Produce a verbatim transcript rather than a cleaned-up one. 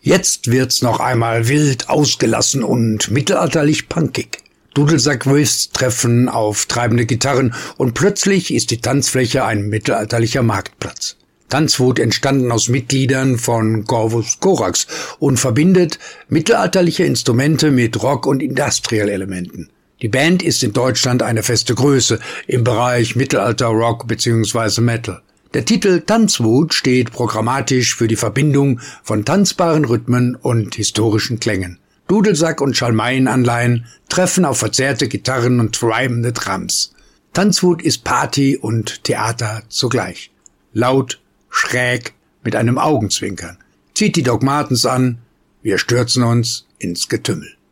Jetzt wird's noch einmal wild, ausgelassen und mittelalterlich punkig. Dudelsack-Riffs treffen auf treibende Gitarren und plötzlich ist die Tanzfläche ein mittelalterlicher Marktplatz. Tanzwut entstanden aus Mitgliedern von Corvus Corax und verbindet mittelalterliche Instrumente mit Rock- und Industrial-Elementen. Die Band ist in Deutschland eine feste Größe im Bereich Mittelalter-Rock bzw. Metal. Der Titel Tanzwut steht programmatisch für die Verbindung von tanzbaren Rhythmen und historischen Klängen. Dudelsack- und Schalmeienanleihen treffen auf verzerrte Gitarren und treibende Drums. Tanzwut ist Party und Theater zugleich. Laut, schräg, mit einem Augenzwinkern. Zieht die Doc Martens an, wir stürzen uns ins Getümmel.